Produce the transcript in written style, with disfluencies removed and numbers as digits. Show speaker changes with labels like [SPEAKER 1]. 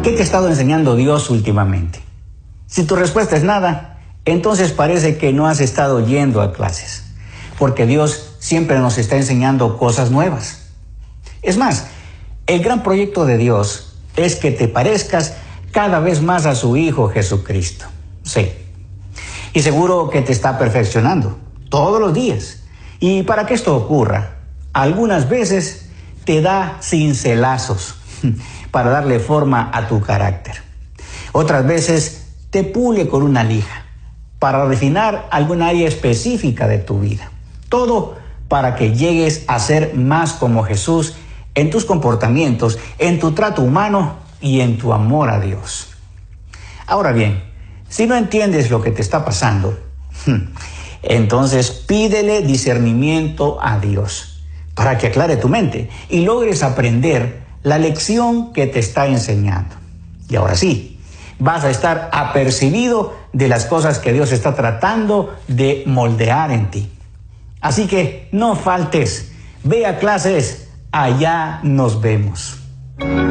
[SPEAKER 1] ¿Qué te ha estado enseñando Dios últimamente? Si tu respuesta es nada, entonces parece que no has estado yendo a clases, porque Dios siempre nos está enseñando cosas nuevas. Es más, el gran proyecto de Dios es que te parezcas cada vez más a su Hijo Jesucristo. Sí. Y seguro que te está perfeccionando todos los días. Y para que esto ocurra, algunas veces te da cincelazos para darle forma a tu carácter. Otras veces te pule con una lija para refinar alguna área específica de tu vida. Todo para que llegues a ser más como Jesús en tus comportamientos, en tu trato humano y en tu amor a Dios. Ahora bien, si no entiendes lo que te está pasando, entonces pídele discernimiento a Dios para que aclare tu mente y logres aprender la lección que te está enseñando. Y ahora sí, vas a estar apercibido de las cosas que Dios está tratando de moldear en ti. Así que no faltes, ve a clases, allá nos vemos.